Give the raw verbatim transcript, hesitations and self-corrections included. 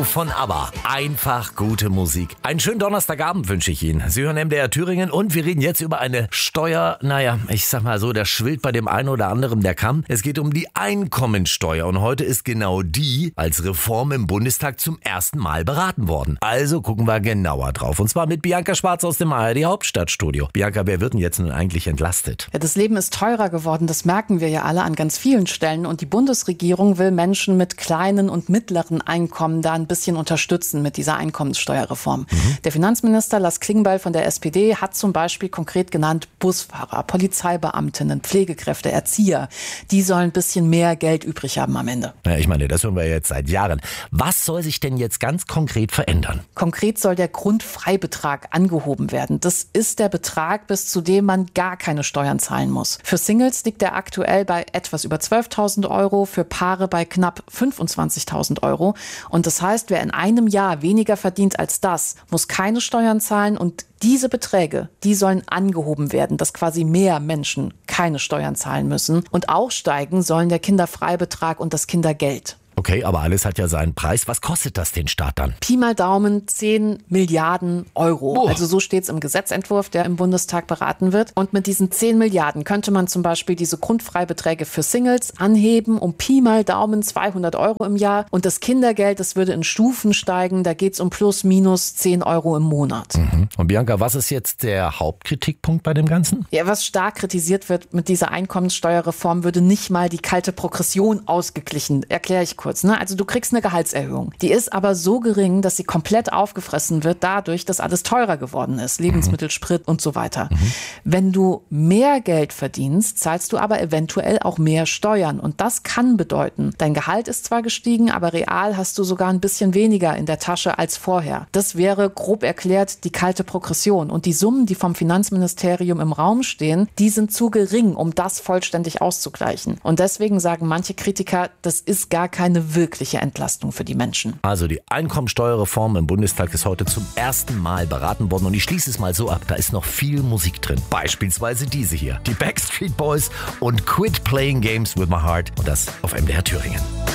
von ABBA. Einfach gute Musik. Einen schönen Donnerstagabend wünsche ich Ihnen. Sie hören M D R Thüringen und wir reden jetzt über eine Steuer, naja, ich sag mal so, da schwillt bei dem einen oder anderen der Kamm. Es geht um die Einkommensteuer und heute ist genau die als Reform im Bundestag zum ersten Mal beraten worden. Also gucken wir genauer drauf. Und zwar mit Bianca Schwarz aus dem A R D Hauptstadtstudio. Bianca, wer wird denn jetzt nun eigentlich entlastet? Ja, das Leben ist teurer geworden, das merken wir ja alle an ganz vielen Stellen. Und die Bundesregierung will Menschen mit kleinen und mittleren Einkommen da ein bisschen unterstützen mit dieser Einkommenssteuerreform. Mhm. Der Finanzminister Lars Klingbeil von der S P D hat zum Beispiel konkret genannt Busfahrer, Polizeibeamtinnen, Pflegekräfte, Erzieher. Die sollen ein bisschen mehr Geld übrig haben am Ende. Ja, ich meine, das hören wir jetzt seit Jahren. Was soll sich denn jetzt ganz konkret verändern? Konkret soll der Grundfreibetrag angehoben werden. Das ist der Betrag, bis zu dem man gar keine Steuern zahlen muss. Für Singles liegt er aktuell bei etwas über zwölftausend Euro, für Paare bei knapp fünfundzwanzigtausend Euro. Und das heißt, wer in einem Jahr weniger verdient als das, muss keine Steuern zahlen und diese Beträge, die sollen angehoben werden, dass quasi mehr Menschen keine Steuern zahlen müssen. Und auch steigen sollen der Kinderfreibetrag und das Kindergeld. Okay, aber alles hat ja seinen Preis. Was kostet das den Staat dann? Pi mal Daumen zehn Milliarden Euro. Oh. Also so steht es im Gesetzentwurf, der im Bundestag beraten wird. Und mit diesen zehn Milliarden könnte man zum Beispiel diese Grundfreibeträge für Singles anheben um Pi mal Daumen zweihundert Euro im Jahr. Und das Kindergeld, das würde in Stufen steigen. Da geht es um plus minus zehn Euro im Monat. Mhm. Und Bianca, was ist jetzt der Hauptkritikpunkt bei dem Ganzen? Ja, was stark kritisiert wird mit dieser Einkommenssteuerreform, würde nicht mal die kalte Progression ausgeglichen. Erkläre ich kurz. Also du kriegst eine Gehaltserhöhung. Die ist aber so gering, dass sie komplett aufgefressen wird dadurch, dass alles teurer geworden ist. Lebensmittel, Sprit und so weiter. Mhm. Wenn du mehr Geld verdienst, zahlst du aber eventuell auch mehr Steuern. Und das kann bedeuten, dein Gehalt ist zwar gestiegen, aber real hast du sogar ein bisschen weniger in der Tasche als vorher. Das wäre grob erklärt die kalte Progression. Und die Summen, die vom Finanzministerium im Raum stehen, die sind zu gering, um das vollständig auszugleichen. Und deswegen sagen manche Kritiker, das ist gar keine wirkliche Entlastung für die Menschen. Also die Einkommensteuerreform im Bundestag ist heute zum ersten Mal beraten worden und ich schließe es mal so ab, da ist noch viel Musik drin. Beispielsweise diese hier, die Backstreet Boys und Quit Playing Games with My Heart und das auf M D R Thüringen.